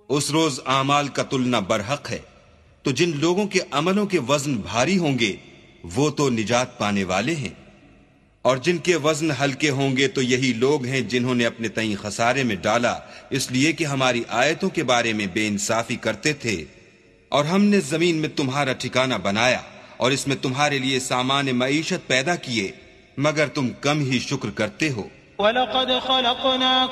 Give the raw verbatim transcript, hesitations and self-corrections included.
उस रोज आमाल का तुलना बरहक है, तो जिन लोगों के अमलों के वजन भारी होंगे वो तो निजात पाने वाले हैं, और जिनके वजन हल्के होंगे तो यही लोग हैं जिन्होंने अपने तईं खसारे में डाला, इसलिए कि हमारी आयतों के बारे में बेइंसाफी करते थे। और हमने जमीन में तुम्हारा ठिकाना बनाया और इसमें तुम्हारे लिए सामान मईशत पैदा किए, मगर तुम कम ही शुक्र करते हो।